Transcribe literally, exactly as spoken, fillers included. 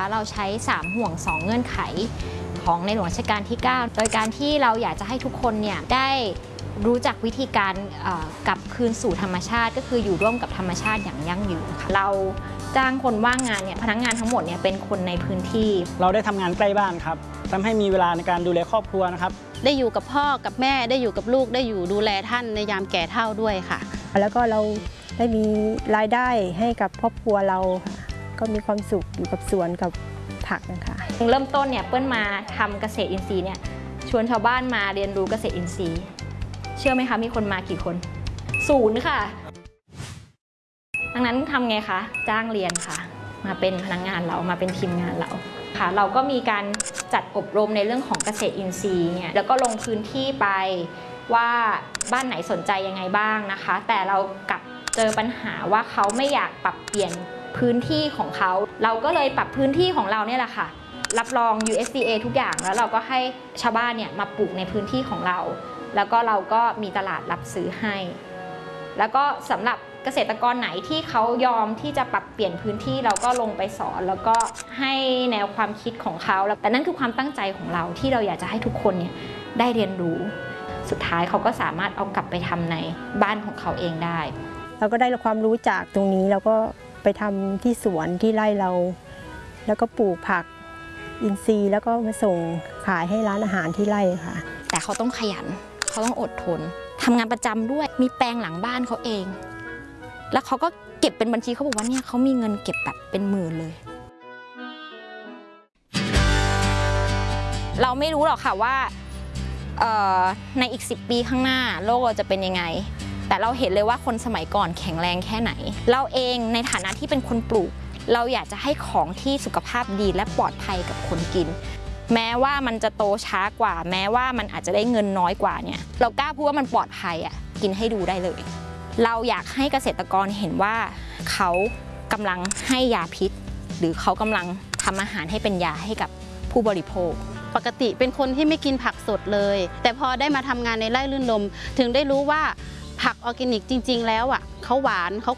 นะคะเราใช้สามห่วงสองเงื่อนไขของในหลวงรัชกาลที่เก้าโดยการที่เราอยากจะให้ทุกคนเนี่ยได้รู้จักวิธีการกลับคืนสู่ธรรมชาติก็คืออยู่ร่วมกับธรรมชาติอย่างยั่งยืนค่ะเราจ้างคนว่างงานเนี่ยพนักงานทั้งหมดเนี่ยเป็นคนในพื้นที่เราได้ทำงานใกล้บ้านครับทำให้มีเวลาในการดูแลครอบครัวนะครับได้อยู่กับพ่อกับแม่ได้อยู่กับลูกได้อยู่ดูแลท่านในยามแก่เฒ่าด้วยค่ะแล้วก็เราได้มีรายได้ให้กับครอบครัวเราก็มีความสุขอยู่กับสวนกับผักนะคะเริ่มต้นเนี่ยเปิ้ลมาทำเกษตรอินทรีย์เนี่ยชวนชาวบ้านมาเรียนรู้เกษตรอินทรีย์เชื่อไหมคะมีคนมากี่คนศูนย์ค่ะดังนั้นทำไงคะจ้างเรียนค่ะมาเป็นพนักงานเรามาเป็นทีมงานเราค่ะเราก็มีการจัดอบรมในเรื่องของเกษตรอินทรีย์เนี่ยแล้วก็ลงพื้นที่ไปว่าบ้านไหนสนใจยังไงบ้างนะคะแต่เรากลับเจอปัญหาว่าเขาไม่อยากปรับเปลี่ยนพื้นที่ของเขาเราก็เลยปรับพื้นที่ของเราเนี่ยแหละค่ะรับรอง ยู เอส ดี เอ ทุกอย่างแล้วเราก็ให้ชาวบ้านเนี่ยมาปลูกในพื้นที่ของเราแล้วก็เราก็มีตลาดรับซื้อให้แล้วก็สำหรับเกษตรกรไหนที่เขายอมที่จะปรับเปลี่ยนพื้นที่เราก็ลงไปสอนแล้วก็ให้แนวความคิดของเขาแต่นั่นคือความตั้งใจของเราที่เราอยากจะให้ทุกคนเนี่ยได้เรียนรู้สุดท้ายเขาก็สามารถเอากลับไปทำในบ้านของเขาเองได้เราก็ได้ความรู้จากตรงนี้เราก็ไปทำที่สวนที่ไร่เราแล้วก็ปลูกผักอินทรีย์แล้วก็มาส่งขายให้ร้านอาหารที่ไร่ค่ะแต่เขาต้องขยันเขาต้องอดทนทำงานประจำด้วยมีแปลงหลังบ้านเขาเองแล้วเขาก็เก็บเป็นบัญชีเขาบอกว่าเนี่ยเขามีเงินเก็บแบบเป็นหมื่นเลยเราไม่รู้หรอกค่ะว่าในอีกสิบปีข้างหน้าโลกเราจะเป็นยังไงแต่เราเห็นเลยว่าคนสมัยก่อนแข็งแรงแค่ไหนเราเองในฐานะที่เป็นคนปลูกเราอยากจะให้ของที่สุขภาพดีและปลอดภัยกับคนกินแม้ว่ามันจะโตช้ากว่าแม้ว่ามันอาจจะได้เงินน้อยกว่าเนี่ยเรากล้าพูดว่ามันปลอดภัยอ่ะกินให้ดูได้เลยเราอยากให้เกษตรกรเห็นว่าเขากำลังให้ยาพิษหรือเขากำลังทำอาหารให้เป็นยาให้กับผู้บริโภคปกติเป็นคนที่ไม่กินผักสดเลยแต่พอได้มาทำงานในไร่ลื่นลมถึงได้รู้ว่าผักออร์แกนิกจริงๆแล้วอ่ะเขาหวานเขา